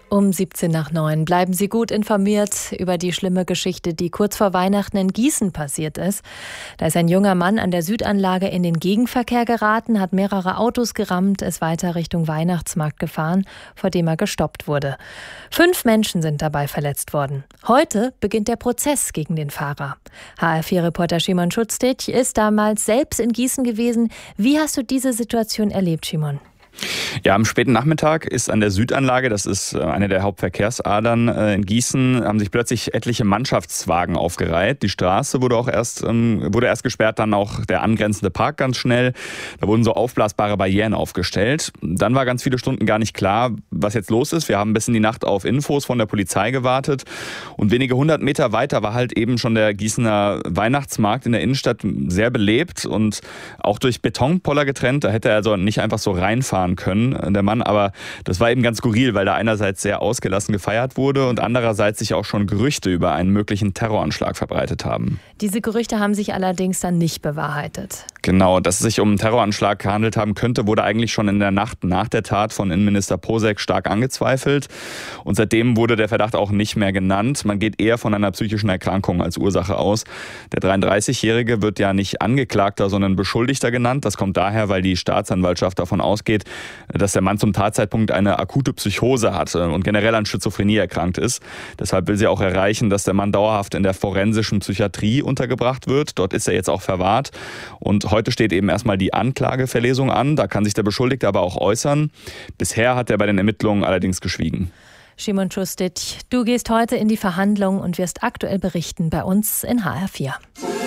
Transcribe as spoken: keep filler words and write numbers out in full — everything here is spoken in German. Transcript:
Um siebzehn nach neun bleiben Sie gut informiert über die schlimme Geschichte, die kurz vor Weihnachten in Gießen passiert ist. Da ist ein junger Mann an der Südanlage in den Gegenverkehr geraten, hat mehrere Autos gerammt, ist weiter Richtung Weihnachtsmarkt gefahren, vor dem er gestoppt wurde. Fünf Menschen sind dabei verletzt worden. Heute beginnt der Prozess gegen den Fahrer. H R vier Reporter Szymon Schutztic ist damals selbst in Gießen gewesen. Wie hast du diese Situation erlebt, Szymon? Ja, am späten Nachmittag ist an der Südanlage, das ist eine der Hauptverkehrsadern in Gießen, haben sich plötzlich etliche Mannschaftswagen aufgereiht. Die Straße wurde auch erst, wurde erst gesperrt, dann auch der angrenzende Park ganz schnell. Da wurden so aufblasbare Barrieren aufgestellt. Dann war ganz viele Stunden gar nicht klar, was jetzt los ist. Wir haben bis in die Nacht auf Infos von der Polizei gewartet. Und wenige hundert Meter weiter war halt eben schon der Gießener Weihnachtsmarkt in der Innenstadt sehr belebt und auch durch Betonpoller getrennt. Da hätte er also nicht einfach so reinfahren können, der Mann, aber das war eben ganz skurril, weil da einerseits sehr ausgelassen gefeiert wurde und andererseits sich auch schon Gerüchte über einen möglichen Terroranschlag verbreitet haben. Diese Gerüchte haben sich allerdings dann nicht bewahrheitet. Genau, dass es sich um einen Terroranschlag gehandelt haben könnte, wurde eigentlich schon in der Nacht nach der Tat von Innenminister Posek stark angezweifelt und seitdem wurde der Verdacht auch nicht mehr genannt. Man geht eher von einer psychischen Erkrankung als Ursache aus. Der dreiunddreißigjährige wird ja nicht Angeklagter, sondern Beschuldigter genannt. Das kommt daher, weil die Staatsanwaltschaft davon ausgeht, dass der Mann zum Tatzeitpunkt eine akute Psychose hat und generell an Schizophrenie erkrankt ist. Deshalb will sie auch erreichen, dass der Mann dauerhaft in der forensischen Psychiatrie untergebracht wird. Dort ist er jetzt auch verwahrt. Und heute steht eben erstmal die Anklageverlesung an. Da kann sich der Beschuldigte aber auch äußern. Bisher hat er bei den Ermittlungen allerdings geschwiegen. Szymon Schutztic, du gehst heute in die Verhandlung und wirst aktuell berichten bei uns in H R vier.